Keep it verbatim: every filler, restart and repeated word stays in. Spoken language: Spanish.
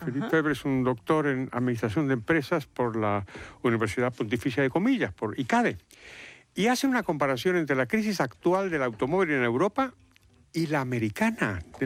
Philippe Fabre es un doctor en Administración de Empresas por la Universidad Pontificia de Comillas, por I C A D E, y hace una comparación entre la crisis actual del automóvil en Europa y la americana.